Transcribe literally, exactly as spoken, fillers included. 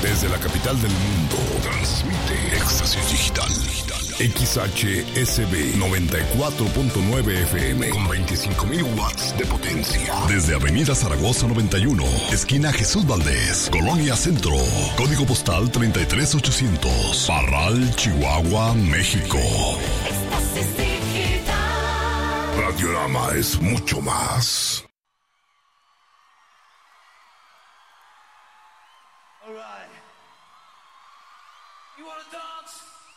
Desde la capital del mundo, transmite Éxtasis Digital. X H S B noventa y cuatro punto nueve F M con veinticinco mil watts de potencia. Desde Avenida Zaragoza noventa y uno, esquina Jesús Valdés, Colonia Centro. Código postal treinta y tres ochocientos. Parral, Chihuahua, México. Radiorama es mucho más. All right. You wanna dance?